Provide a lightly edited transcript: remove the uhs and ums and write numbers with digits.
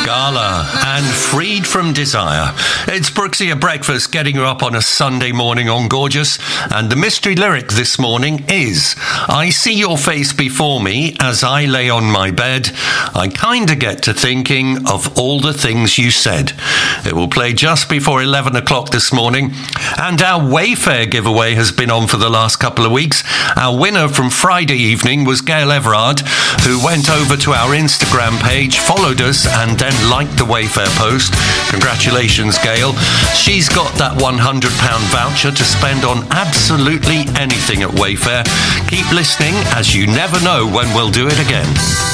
Gala and Freed from Desire. It's Brooksy at breakfast, getting you up on a Sunday morning on Gorgeous. And the mystery lyric this morning is, I see your face before me as I lay on my bed. I kinda get to thinking of all the things you said. It will play just before 11 o'clock this morning. And our Wayfair giveaway has been on for the last couple of weeks. Our winner from Friday evening was Gail Everard, who went over to our Instagram page, followed us, and then liked the Wayfair post. Congratulations, Gail. She's got that £100 voucher to spend on absolutely anything at Wayfair. Keep listening, as you never know when we'll do it again.